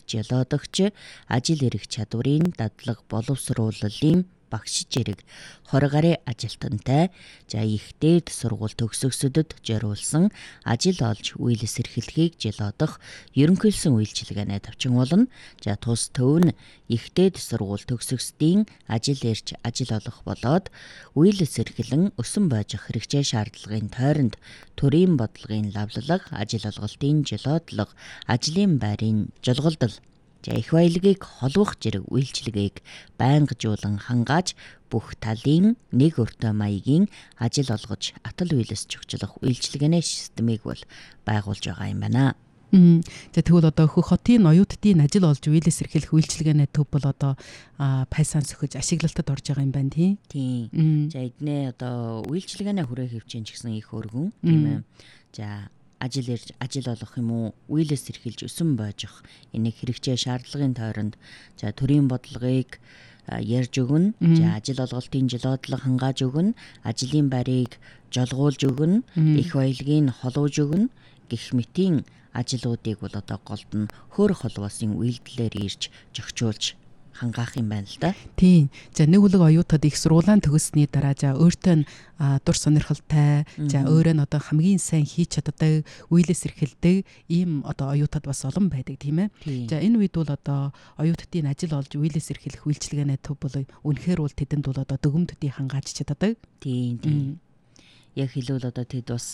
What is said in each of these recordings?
жолоодогч, ажил эрх чадварын дадлаг боловсруулалтын багш зэрэг 20 гаруй ажилтнтай за их дээд сургууль төгсөгчдөд зориулсан ажил олж үйл эсэрхийлэхийг жолоодох ерөнхийлсөн үйлчилгээний тавчин болно. За тус төв нь их дээд сургууль төгсөгчдийн ажил эрж ажил олох болоод үйл эсэрхийлэн өсөн бойжих хэрэгцээ шаардлагын тойронд төрийн бодлогын лавлалга, ажил олголтын жолоодлого, ажлын байрын жолголдол за их баялагийг холбох зэрэг үйлчилгээг байнгажуулан хангааж бүх талын нэг өртөө маягийн ажил олгож атал үйлс зохицуулах үйлчилгээний системийг бол байгуулж байгаа юм байна. За тэгвэл одоо хөх хотын оюутдын ажил олж үйл эсэрхийлэх үйлчилгээний төв бол одоо пайсан сөхөж ашиглалтад орж байгаа юм байна тийм. За эднээ одоо үйлчилгээний хүрээ хөвчэн ч гэсэн их өргөн тийм ээ. За ажил эрж ажил олох юм уу, үйл эсэрхийлж өсөн бойжих энийг хэрэгцээ шаардлагын тойронд за төрийн бодлогыг ярьж өгнө. За ажил олголтын жолоодлого хангааж өгнө, ажлын байрыг жолгуулж өгнө, их баялагийг холууж өгнө гэх мэтийн ажлуудыг бол одоо голд нь хөр холбоосын үйлдэлээр ирж зохицуулж хангаах юм байна л да. Тийм. За нэг үлэг оюутад их сургуулаан төгссөний дараа за өөртөө дур сонирхолтой за өөрөө нь одоо хамгийн сайн хийж чаддаг үйл эсэрхийлдэг ийм одоо оюутад бас олон байдаг тийм ээ. За энэ үед бол одоо оюутдын ажил олж үйл эсэрхийлэх үйлчилгээний төв бол үнэхээр бол тэдэнд бол одоо дүгмтдийг хангааж чаддаг. Тийм. Яг хэлвэл одоо тэд бас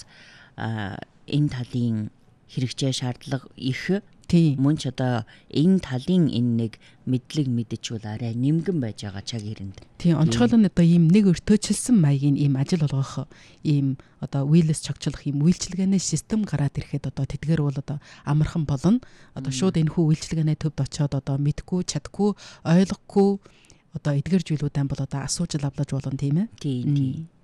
энэ талын хэрэгцээ шаардлага их мөн ч одоо энэ талын энэ нэг мэдлэг мэдчихвэл арай нэмгэн байж байгаа цаг ирэнд. Тийм онцгойл нь одоо ийм нэг өртөөчилсөн маягийн ийм ажил олгох ийм одоо үйлс чогчлох ийм үйлчилгээний систем гараад ирэхэд одоо тэдгээр бол одоо амархан болно. Одоо шууд энэ хүү үйлчилгээний төвд очиод одоо мэдгүй чадгүй ойлгохгүй одоо эдгээр зүйлүүдэн бол одоо асууж лавлаж болно тийм ээ. Тийм.